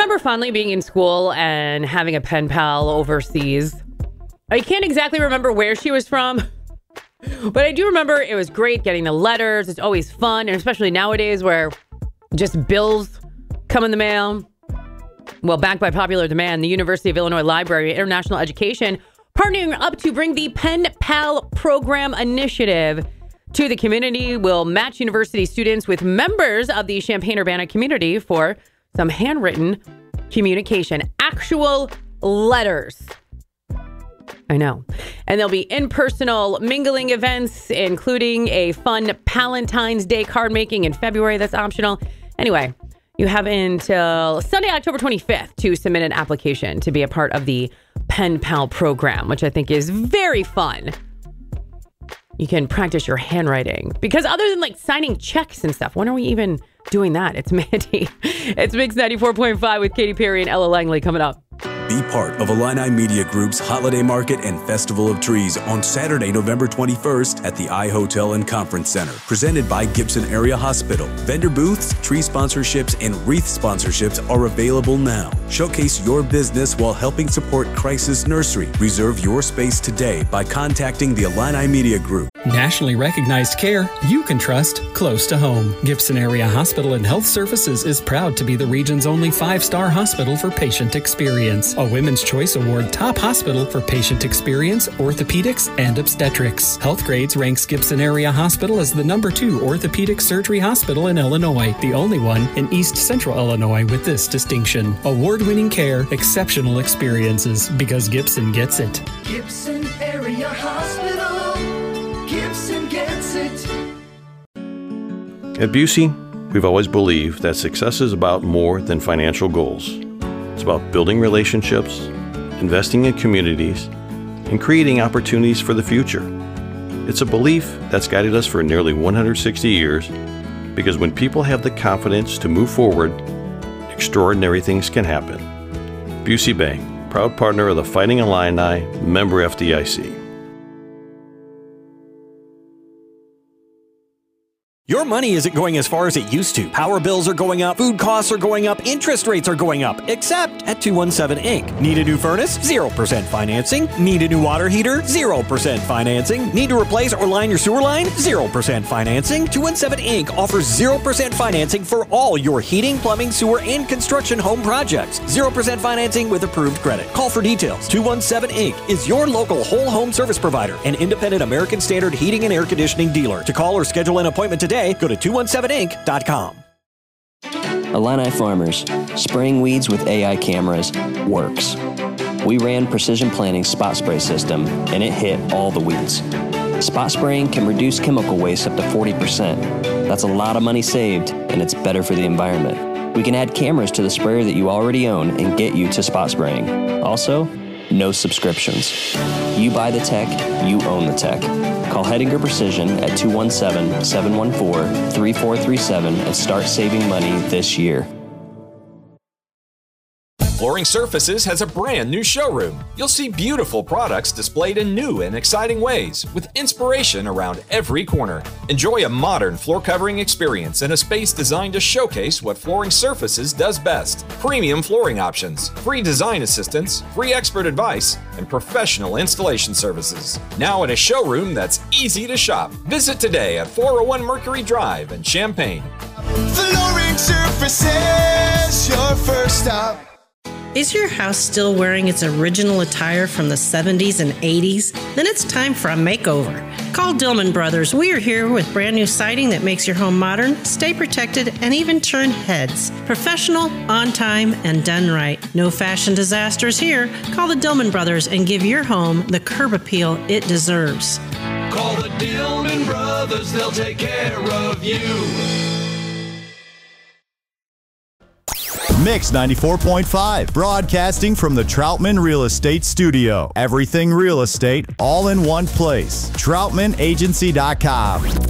remember fondly being in school and having a pen pal overseas. I can't exactly remember where she was from, but I do remember it was great getting the letters. It's always fun, and especially nowadays where just bills come in the mail. Well, backed by popular demand, the University of Illinois Library International Education partnering up to bring the Pen Pal Program initiative to the community will match university students with members of the Champaign-Urbana community for some handwritten communication, actual letters. I know. And there'll be in-personal mingling events, including a fun Palentine's Day card making in February that's optional. Anyway, you have until Sunday, October 25th to submit an application to be a part of the Pen Pal program, which I think is very fun. You can practice your handwriting because other than like signing checks and stuff, when are we even doing that? It's Mandy. It's Mix 94.5 with Katy Perry and Ella Langley coming up. Be part of Illini Media Group's Holiday Market and Festival of Trees on Saturday, November 21st at the iHotel and Conference Center. Presented by Gibson Area Hospital. Vendor booths, tree sponsorships, and wreath sponsorships are available now. Showcase your business while helping support Crisis Nursery. Reserve your space today by contacting the Illini Media Group. Nationally recognized care you can trust close to home. Gibson Area Hospital and Health Services is proud to be the region's only 5-star hospital for patient experience. A Women's Choice Award top hospital for patient experience, orthopedics, and obstetrics. Health Grades ranks Gibson Area Hospital as the #2 orthopedic surgery hospital in Illinois, the only one in East Central Illinois with this distinction. Award-winning care, exceptional experiences, because Gibson gets it. Gibson Area Hospital, Gibson gets it. At Busey, we've always believed that success is about more than financial goals. It's about building relationships, investing in communities, and creating opportunities for the future. It's a belief that's guided us for nearly 160 years because when people have the confidence to move forward, extraordinary things can happen. Busey Bank, proud partner of the Fighting Illini, member FDIC. Your money isn't going as far as it used to. Power bills are going up, food costs are going up, interest rates are going up, except at 217 Inc. Need a new furnace? 0% financing. Need a new water heater? 0% financing. Need to replace or line your sewer line? 0% financing. 217 Inc. offers 0% financing for all your heating, plumbing, sewer, and construction home projects. 0% financing with approved credit. Call for details. 217 Inc. is your local whole home service provider, an independent American Standard heating and air conditioning dealer. To call or schedule an appointment today, go to 217inc.com. Illini Farmers, spraying weeds with AI cameras works. We ran Precision Planting's spot spray system, and it hit all the weeds. Spot spraying can reduce chemical waste up to 40%. That's a lot of money saved, and it's better for the environment. We can add cameras to the sprayer that you already own and get you to spot spraying. Also, no subscriptions. You buy the tech, you own the tech. Call Hedinger Precision at 217-714-3437 and start saving money this year. Flooring Surfaces has a brand new showroom. You'll see beautiful products displayed in new and exciting ways with inspiration around every corner. Enjoy a modern floor covering experience in a space designed to showcase what Flooring Surfaces does best. Premium flooring options, free design assistance, free expert advice, and professional installation services. Now in a showroom that's easy to shop. Visit today at 401 Mercury Drive in Champaign. Flooring Surfaces, your first stop. Is your house still wearing its original attire from the 70s and 80s? Then it's time for a makeover. Call Dillman Brothers. We are here with brand new siding that makes your home modern, stay protected, and even turn heads. Professional, on time, and done right. No fashion disasters here. Call the Dillman Brothers and give your home the curb appeal it deserves. Call the Dillman Brothers, they'll take care of you. Mix 94.5, broadcasting from the Troutman Real Estate Studio. Everything real estate, all in one place. TroutmanAgency.com.